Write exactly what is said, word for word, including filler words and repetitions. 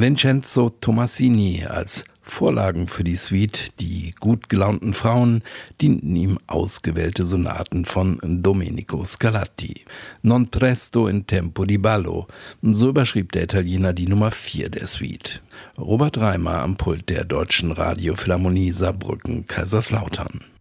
Vincenzo Tommasini als Vorlagen für die Suite Die gut gelaunten Frauen dienten ihm ausgewählte Sonaten von Domenico Scarlatti. Non presto in tempo di ballo, so überschrieb der Italiener die Nummer vier der Suite. Robert Reimer am Pult der Deutschen Radiophilharmonie Saarbrücken-Kaiserslautern.